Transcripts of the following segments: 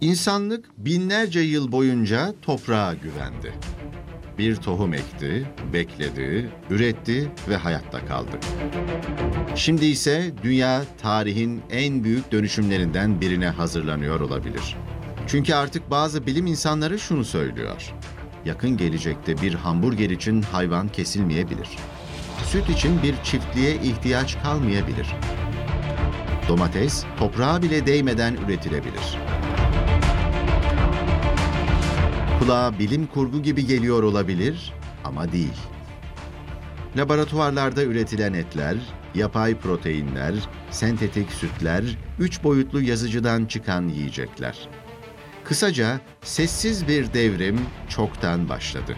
İnsanlık binlerce yıl boyunca toprağa güvendi. Bir tohum ekti, bekledi, üretti ve hayatta kaldı. Şimdi ise dünya tarihin en büyük dönüşümlerinden birine hazırlanıyor olabilir. Çünkü artık bazı bilim insanları şunu söylüyor. Yakın gelecekte bir hamburger için hayvan kesilmeyebilir. Süt için bir çiftliğe ihtiyaç kalmayabilir. Domates toprağa bile değmeden üretilebilir. Kulağa bilim kurgu gibi geliyor olabilir ama değil. Laboratuvarlarda üretilen etler, yapay proteinler, sentetik sütler, 3 boyutlu yazıcıdan çıkan yiyecekler. Kısaca sessiz bir devrim çoktan başladı.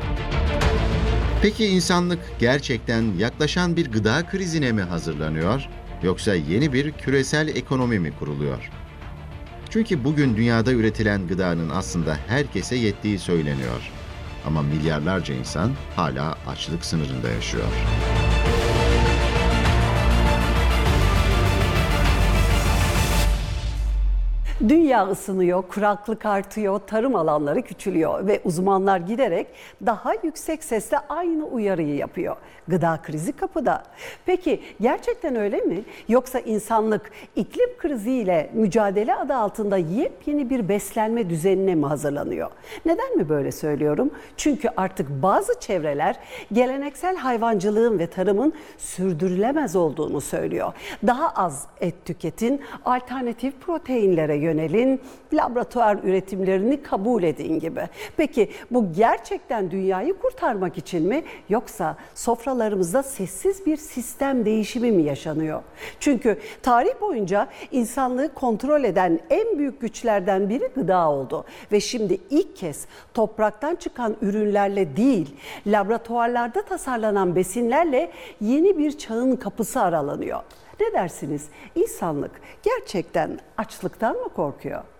Peki insanlık gerçekten yaklaşan bir gıda krizine mi hazırlanıyor, yoksa yeni bir küresel ekonomi mi kuruluyor? Çünkü bugün dünyada üretilen gıdanın aslında herkese yettiği söyleniyor. Ama milyarlarca insan hala açlık sınırında yaşıyor. Dünya ısınıyor, kuraklık artıyor, tarım alanları küçülüyor ve uzmanlar giderek daha yüksek sesle aynı uyarıyı yapıyor. Gıda krizi kapıda. Peki gerçekten öyle mi? Yoksa insanlık iklim kriziyle mücadele adı altında yepyeni bir beslenme düzenine mi hazırlanıyor? Neden mi böyle söylüyorum? Çünkü artık bazı çevreler geleneksel hayvancılığın ve tarımın sürdürülemez olduğunu söylüyor. Daha az et tüketin, alternatif proteinlere yönelin, laboratuvar üretimlerini kabul edin gibi. Peki bu gerçekten dünyayı kurtarmak için mi, yoksa sofralarımızda sessiz bir sistem değişimi mi yaşanıyor? Çünkü tarih boyunca insanlığı kontrol eden en büyük güçlerden biri gıda oldu ve şimdi ilk kez topraktan çıkan ürünlerle değil, laboratuvarlarda tasarlanan besinlerle yeni bir çağın kapısı aralanıyor. Ne dersiniz? İnsanlık gerçekten açlıktan mı korkuyor?